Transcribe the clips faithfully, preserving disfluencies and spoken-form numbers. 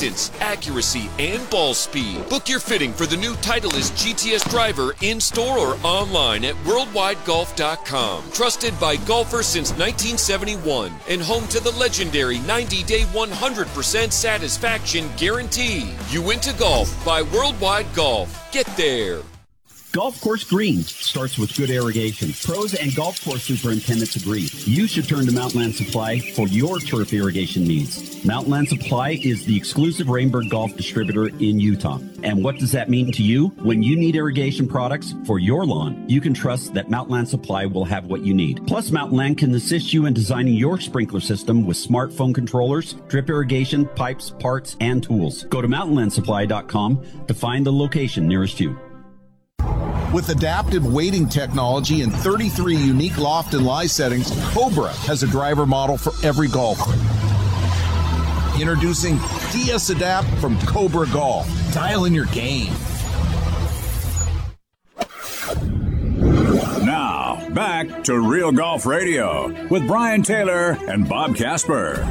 distance, accuracy, and ball speed. Book your fitting for the new Titleist G T S driver in-store or online at worldwide golf dot com. Trusted by golfers since nineteen seventy-one and home to the legendary ninety-day one hundred percent satisfaction guarantee. You into golf by Worldwide Golf. Get there. Golf course green starts with good irrigation. Pros and golf course superintendents agree. You should turn to Mountainland Supply for your turf irrigation needs. Mountainland Supply is the exclusive Rainbird Golf distributor in Utah. And what does that mean to you? When you need irrigation products for your lawn, you can trust that Mountainland Supply will have what you need. Plus, Mountainland can assist you in designing your sprinkler system with smartphone controllers, drip irrigation, pipes, parts, and tools. Go to mountainland supply dot com to find the location nearest you. With adaptive weighting technology and thirty-three unique loft and lie settings, Cobra has a driver model for every golfer. Introducing D S Adapt from Cobra Golf. Dial in your game. Now, back to Real Golf Radio with Brian Taylor and Bob Casper.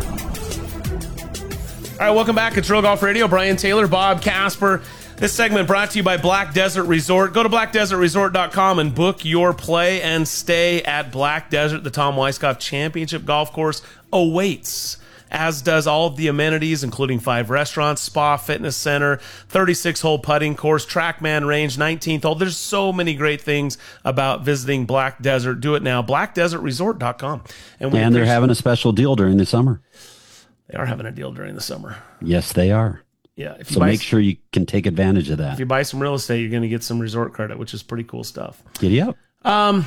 All right, welcome back. It's Real Golf Radio. Brian Taylor, Bob Casper. This segment brought to you by Black Desert Resort. Go to black desert resort dot com and book your play and stay at Black Desert. The Tom Weiskopf Championship Golf Course awaits, as does all of the amenities, including five restaurants, spa, fitness center, thirty-six hole putting course, TrackMan range, nineteenth hole. There's so many great things about visiting Black Desert. Do it now, black desert resort dot com. And, and they're having a special deal during the summer. They are having a deal during the summer. Yes, they are. Yeah, if you so buy, make sure you can take advantage of that. If you buy some real estate, you're going to get some resort credit, which is pretty cool stuff. Giddy up. Um,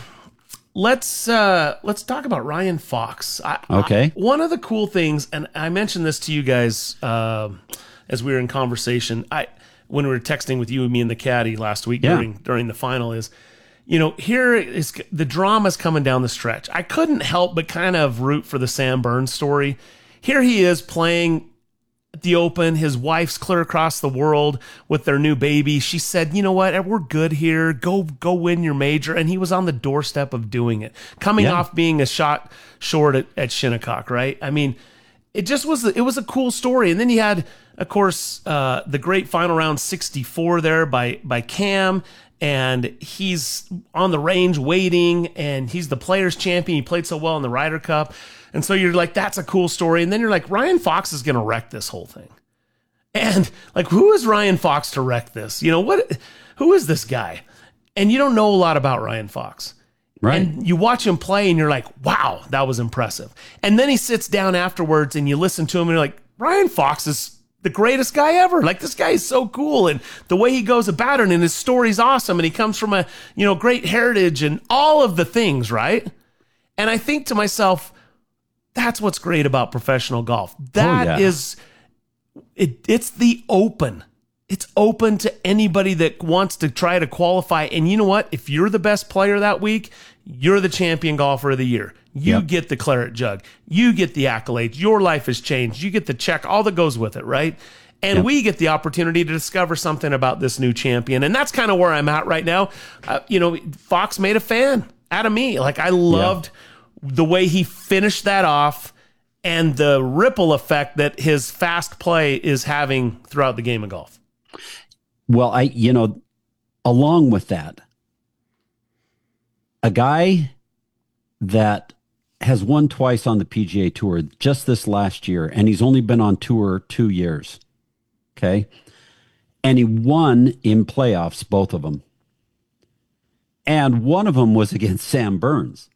let's uh, let's talk about Ryan Fox. I, okay. I, one of the cool things, and I mentioned this to you guys uh, as we were in conversation. I when we were texting with you and me and the caddy last week yeah. during during the final is, you know, here is the drama's coming down the stretch. I couldn't help but kind of root for the Sam Burns story. Here he is playing at the Open. His wife's clear across the world with their new baby. She said, you know what, we're good here. Go go win your major. And he was on the doorstep of doing it, coming yeah. off being a shot short at, at Shinnecock, right? I mean, it just was, it was a cool story. And then he had, of course, uh, the great final round sixty-four there by, by Cam. And he's on the range waiting, and he's the Players Champion. He played so well in the Ryder Cup. And so you're like, that's a cool story. And then you're like, Ryan Fox is going to wreck this whole thing. And like, who is Ryan Fox to wreck this? You know, what? Who is this guy? And you don't know a lot about Ryan Fox. Right. And you watch him play and you're like, wow, that was impressive. And then he sits down afterwards and you listen to him and you're like, Ryan Fox is the greatest guy ever. Like, this guy is so cool. And the way he goes about it and his story's awesome. And he comes from a, you know, great heritage and all of the things, right? And I think to myself, that's what's great about professional golf. That oh, yeah. is, it, it's the Open. It's open to anybody that wants to try to qualify. And you know what? If you're the best player that week, you're the champion golfer of the year. You yep. get the claret jug. You get the accolades. Your life has changed. You get the check, all that goes with it, right? And yep. we get the opportunity to discover something about this new champion. And that's kind of where I'm at right now. Uh, you know, Fox made a fan out of me. Like, I loved yeah. the way he finished that off and the ripple effect that his fast play is having throughout the game of golf. Well, I, you know, along with that, a guy that has won twice on the P G A Tour just this last year, and he's only been on tour two years. Okay. And he won in playoffs, both of them. And one of them was against Sam Burns.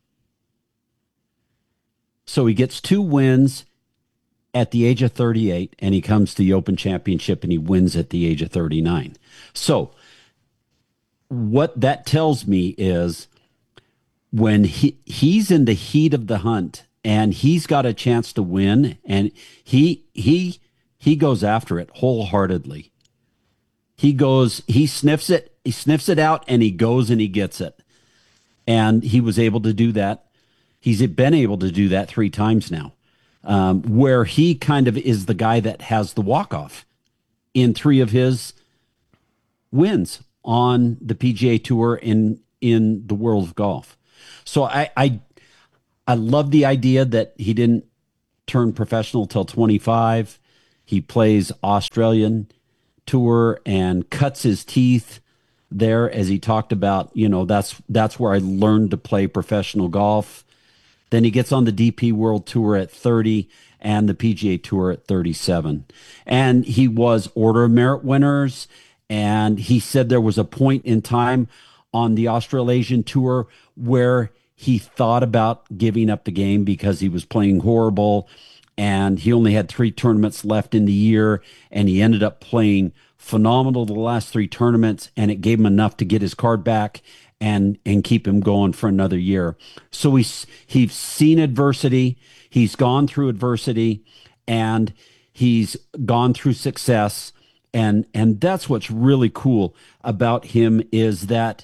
So he gets two wins at the age of thirty-eight, and he comes to the Open Championship and he wins at the age of thirty-nine. So what that tells me is when he, he's in the heat of the hunt and he's got a chance to win, and he he he goes after it wholeheartedly. He goes, he sniffs it, he sniffs it out, and he goes and he gets it. And he was able to do that. He's been able to do that three times now. Um, where he kind of is the guy that has the walk-off in three of his wins on the P G A Tour in in the world of golf. So I I, I love the idea that he didn't turn professional till twenty-five. He plays Australian Tour and cuts his teeth there, as he talked about, you know, that's that's where I learned to play professional golf. Then he gets on the D P World Tour at thirty and the P G A Tour at thirty-seven. And he was Order of Merit winners. And he said there was a point in time on the Australasian Tour where he thought about giving up the game because he was playing horrible. And he only had three tournaments left in the year. And he ended up playing phenomenal the last three tournaments, and it gave him enough to get his card back and and keep him going for another year. So he's he's seen adversity, he's gone through adversity, and he's gone through success, and and that's what's really cool about him, is that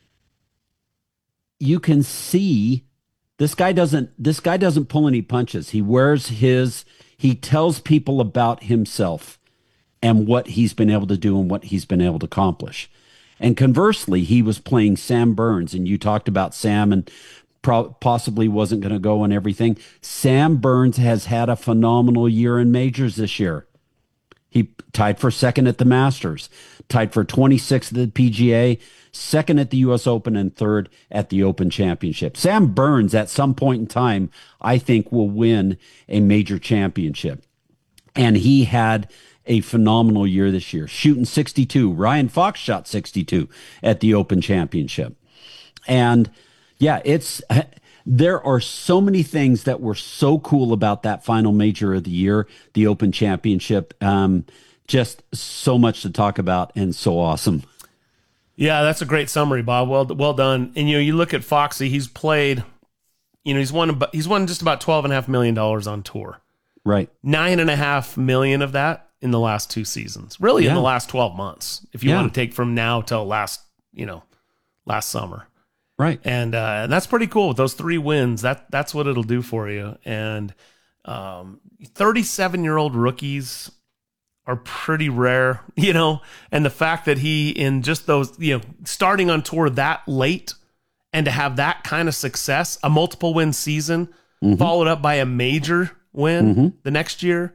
you can see this guy doesn't this guy doesn't pull any punches. He wears his he tells people about himself and what he's been able to do and what he's been able to accomplish. And conversely, he was playing Sam Burns, and you talked about Sam and pro- possibly wasn't going to go and everything. Sam Burns has had a phenomenal year in majors this year. He tied for second at the Masters, tied for twenty-sixth at the P G A, second at the U S Open, and third at the Open Championship. Sam Burns, at some point in time, I think will win a major championship. And he had a phenomenal year this year, shooting sixty-two. Ryan Fox shot sixty-two at the Open Championship. And yeah, it's there are so many things that were so cool about that final major of the year, the Open Championship. Um, just so much to talk about and so awesome. Yeah, that's a great summary, Bob. Well, well done. And you know, you look at Foxy. He's played. You know, he's won. About, he's won just about twelve and a half million dollars on tour. Right. Nine and a half million of that in the last two seasons, really. Yeah. In the last twelve months, if you yeah. want to take from now till last, you know, last summer. Right. And, uh, and that's pretty cool with those three wins. That that's what it'll do for you. And, um, thirty-seven year old rookies are pretty rare, you know, and the fact that he, in just those, you know, starting on tour that late and to have that kind of success, a multiple win season mm-hmm. followed up by a major win mm-hmm. the next year.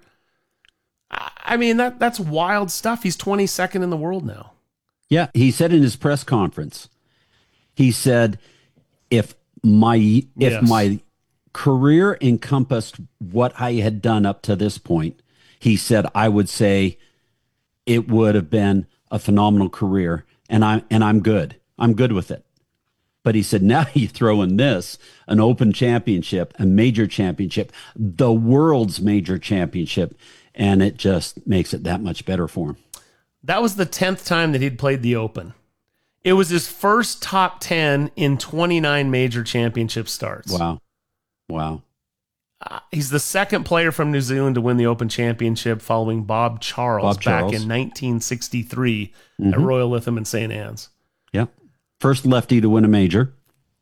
I mean, that that's wild stuff. He's twenty-second in the world now. Yeah, he said in his press conference, he said, if my if yes. my career encompassed what I had done up to this point, he said, I would say it would have been a phenomenal career, and I and I'm good. I'm good with it. But he said, now you throw in this, an Open Championship, a major championship, the world's major championship, and it just makes it that much better for him. That was the tenth time that he'd played the Open. It was his first top ten in twenty-nine major championship starts. Wow. Wow. Uh, he's the second player from New Zealand to win the Open Championship, following Bob Charles, Bob Charles. back in nineteen sixty-three mm-hmm. at Royal Lytham in Saint Anne's. Yep. First lefty to win a major.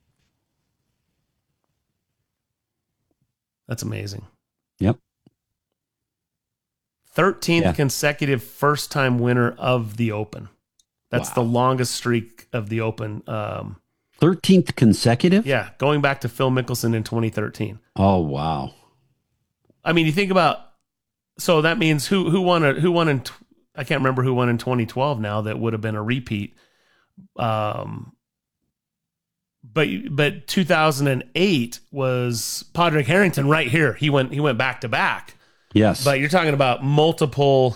That's amazing. Yep. thirteenth yeah. consecutive first-time winner of the Open. That's wow. the longest streak of the Open. Um, thirteenth consecutive? Yeah, going back to Phil Mickelson in twenty thirteen. Oh, wow. I mean, you think about, so that means who who won a, who won in, I can't remember who won in twenty twelve now that would have been a repeat. Um, but but two thousand eight was Padraig Harrington right here. He went he went back to back. Yes. But you're talking about multiple,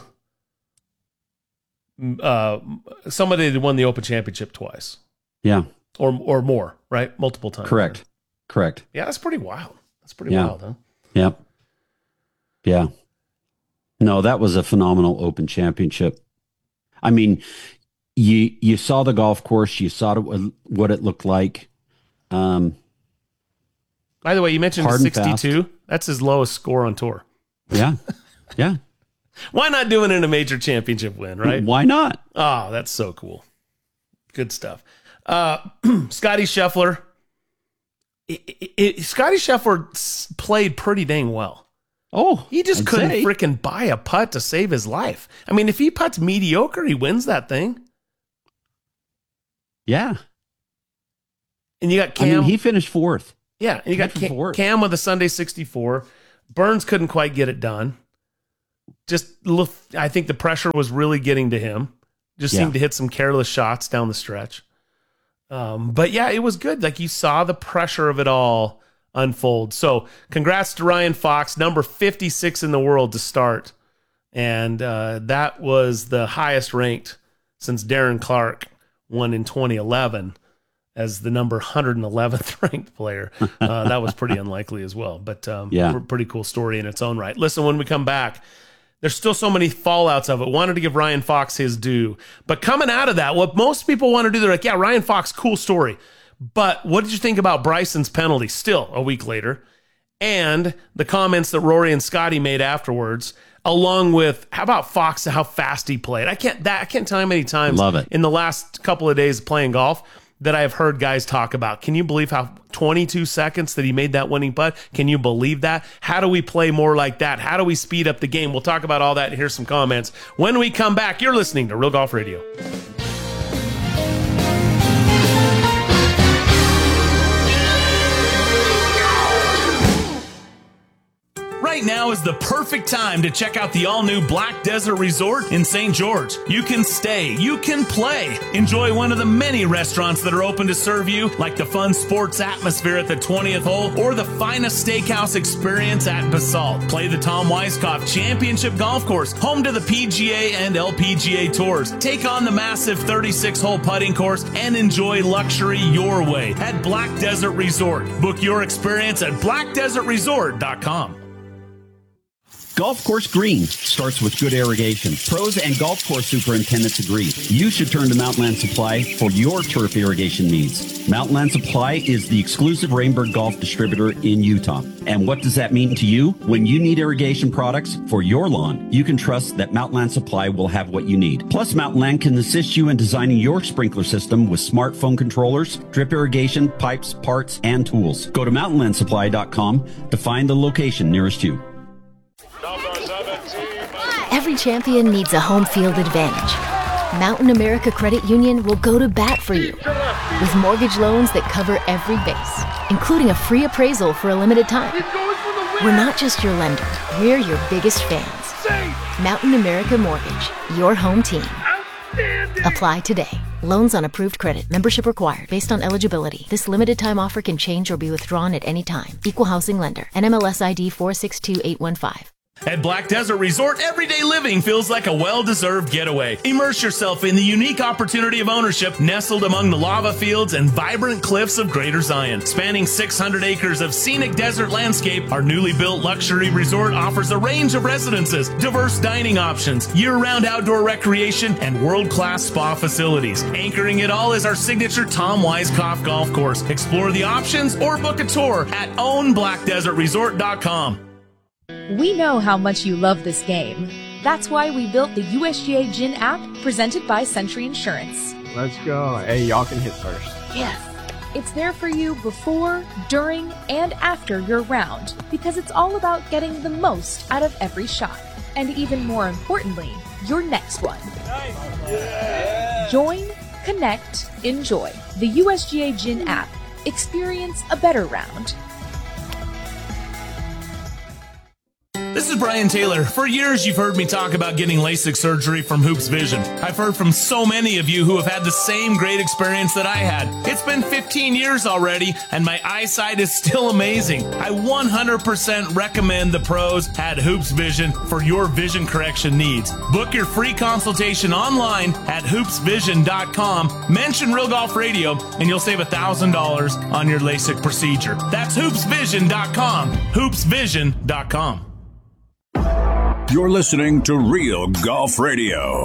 uh, somebody that won the Open Championship twice. Yeah. Or or more, right? Multiple times. Correct. Right? Correct. Yeah, that's pretty wild. That's pretty yeah. wild, huh? Yep. Yeah. No, that was a phenomenal Open Championship. I mean, you you saw the golf course, you saw it, what it looked like. Um, By the way, you mentioned sixty-two. That's his lowest score on tour. Yeah. Yeah. Why not do it in a major championship win, right? Why not? Oh, that's so cool. Good stuff. Uh, Scotty Scheffler. It, it, Scotty Scheffler played pretty dang well. Oh, he just I'd couldn't say. freaking buy a putt to save his life. I mean, if he putts mediocre, he wins that thing. Yeah. And you got Cam. I mean, he finished fourth. Yeah, and you got Cam, Cam with a Sunday sixty-four. Burns couldn't quite get it done. just look, I think the pressure was really getting to him. Just Yeah. seemed to hit some careless shots down the stretch. Um, but yeah, it was good. Like you saw the pressure of it all unfold. So congrats to Ryan Fox, number fifty-six in the world to start. And uh, that was the highest ranked since Darren Clark won in twenty eleven as the number one hundred eleventh ranked player. Uh, that was pretty unlikely as well. But um, Yeah. pretty cool story in its own right. Listen, when we come back, there's still so many fallouts of it. Wanted to give Ryan Fox his due. But coming out of that, what most people want to do, they're like, yeah, Ryan Fox, cool story. But what did you think about Bryson's penalty still a week later? And the comments that Rory and Scotty made afterwards, along with how about Fox and how fast he played. I can't that I can't tell you how many times Love it. in the last couple of days playing golf that I have heard guys talk about. Can you believe how twenty-two seconds that he made that winning putt? Can you believe that? How do we play more like that? How do we speed up the game? We'll talk about all that and here's some comments. When we come back, you're listening to Real Golf Radio. Right now is the perfect time to check out the all-new Black Desert Resort in Saint George. You can stay, you can play, enjoy one of the many restaurants that are open to serve you, like the fun sports atmosphere at the twentieth hole or the finest steakhouse experience at Basalt. Play the Tom Weiskopf Championship Golf Course, home to the P G A and L P G A tours. Take on the massive thirty-six hole putting course and enjoy luxury your way at Black Desert Resort. Book your experience at black desert resort dot com. Golf Course Green starts with good irrigation. Pros and golf course superintendents agree. You should turn to Mountainland Supply for your turf irrigation needs. Mountainland Supply is the exclusive Rainbird Golf distributor in Utah. And what does that mean to you? When you need irrigation products for your lawn, you can trust that Mountainland Supply will have what you need. Plus, Mountainland can assist you in designing your sprinkler system with smartphone controllers, drip irrigation, pipes, parts, and tools. Go to mountainland supply dot com to find the location nearest you. Every champion needs a home field advantage. Mountain America Credit Union will go to bat for you with mortgage loans that cover every base, including a free appraisal for a limited time. We're not just your lender, we're your biggest fans. Mountain America Mortgage, your home team. Apply today. Loans on approved credit. Membership required. Based on eligibility. This limited time offer can change or be withdrawn at any time. Equal housing lender. N M L S I D four six two eight one five. At Black Desert Resort, everyday living feels like a well-deserved getaway. Immerse yourself in the unique opportunity of ownership nestled among the lava fields and vibrant cliffs of Greater Zion. Spanning six hundred acres of scenic desert landscape, our newly built luxury resort offers a range of residences, diverse dining options, year-round outdoor recreation, and world-class spa facilities. Anchoring it all is our signature Tom Weiskopf Golf Course. Explore the options or book a tour at own black desert resort dot com. We know how much you love this game. That's why we built the U S G A Gin app presented by Century Insurance. Let's go. Hey, y'all can hit first. Yes. It's there for you before, during, and after your round because it's all about getting the most out of every shot. And even more importantly, your next one. Nice. Yeah. Join, connect, enjoy. The U S G A Gin app. Experience a better round. This is Brian Taylor. For years, you've heard me talk about getting LASIK surgery from Hoops Vision. I've heard from so many of you who have had the same great experience that I had. It's been fifteen years already, and my eyesight is still amazing. I one hundred percent recommend the pros at Hoops Vision for your vision correction needs. Book your free consultation online at hoops vision dot com. Mention Real Golf Radio, and you'll save one thousand dollars on your LASIK procedure. That's hoops vision dot com. hoops vision dot com. You're listening to Real Golf Radio.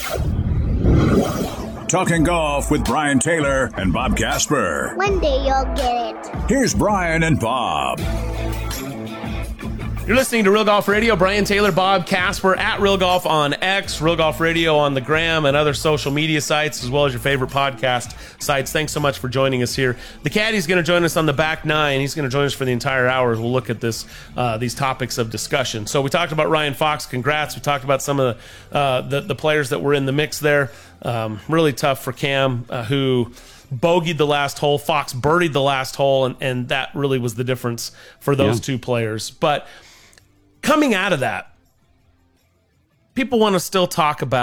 Talking golf with Brian Taylor and Bob Casper. One day you'll get it. Here's Brian and Bob. You're listening to Real Golf Radio. Brian Taylor, Bob Casper at Real Golf on X, Real Golf Radio on the Gram and other social media sites, as well as your favorite podcast sites. Thanks so much for joining us here. The caddy's going to join us on the back nine. He's going to join us for the entire hour as we'll look at this, uh, these topics of discussion. So we talked about Ryan Fox. Congrats. We talked about some of the uh, the, the players that were in the mix there. Um, really tough for Cam, uh, who bogeyed the last hole. Fox birdied the last hole, and, and that really was the difference for those yeah. two players. But coming out of that, people want to still talk about